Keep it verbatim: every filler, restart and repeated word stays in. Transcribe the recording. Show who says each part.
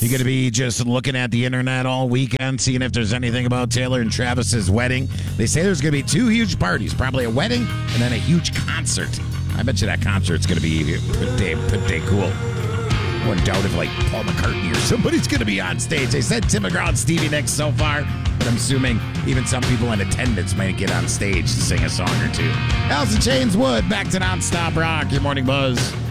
Speaker 1: You going to be just looking at the internet all weekend, seeing if there's anything about Taylor and Travis's wedding? They say there's going to be two huge parties, probably a wedding and then a huge concert. I bet you that concert's going to be pretty, pretty cool. I wouldn't doubt if, like, Paul McCartney or somebody's going to be on stage. They said Tim McGraw and Stevie Nicks so far, but I'm assuming even some people in attendance might get on stage to sing a song or two. Alice in Chains Wood, back to Nonstop Rock, your morning buzz.